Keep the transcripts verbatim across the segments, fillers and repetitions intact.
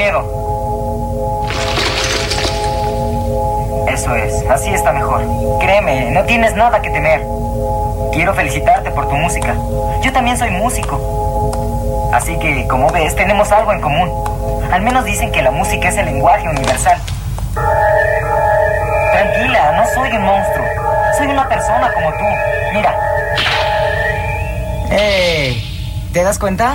miedo. Eso es, así está mejor. Créeme, no tienes nada que temer. Quiero felicitarte por tu música. Yo también soy músico. Así que, como ves, tenemos algo en común. Al menos dicen que la música es el lenguaje universal. Tranquila, no soy un monstruo. Soy una persona como tú. Mira. ¡Hey! ¿Te das cuenta?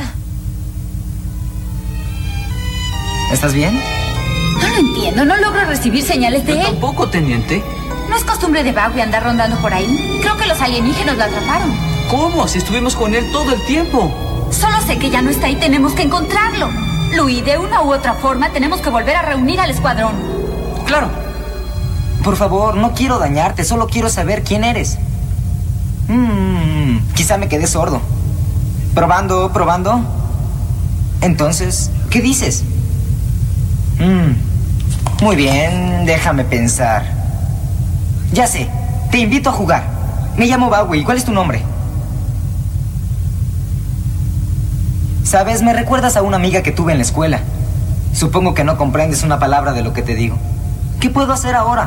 ¿Estás bien? No lo entiendo, no logro recibir señales de Yo él. tampoco, teniente. No es costumbre de Bowie andar rondando por ahí. Creo que los alienígenas lo atraparon. ¿Cómo? Si estuvimos con él todo el tiempo. Solo sé que ya no está y tenemos que encontrarlo. Louis, de una u otra forma tenemos que volver a reunir al escuadrón. Claro. Por favor, no quiero dañarte, solo quiero saber quién eres. Mm, quizá me quedé sordo. Probando, probando. Entonces, ¿qué dices? Mm, muy bien, déjame pensar. Ya sé, te invito a jugar. Me llamo Bowie, ¿cuál es tu nombre? Sabes, me recuerdas a una amiga que tuve en la escuela. Supongo que no comprendes una palabra de lo que te digo. ¿Qué puedo hacer ahora?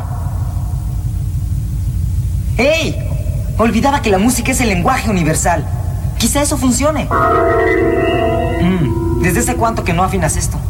¡Hey! Olvidaba que la música es el lenguaje universal. Quizá eso funcione. Mm, ¿Desde hace cuánto que no afinas esto?